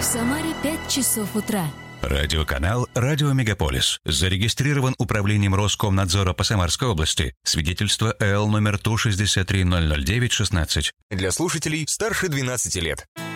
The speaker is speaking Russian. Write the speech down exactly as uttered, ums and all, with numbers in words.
Самаре пять часов утра. Радиоканал «Радио Мегаполис». Зарегистрирован управлением Роскомнадзора по Самарской области. Свидетельство эл номер Ту шестьдесят три ноль ноль девять шестнадцать. Для слушателей старше двенадцати лет.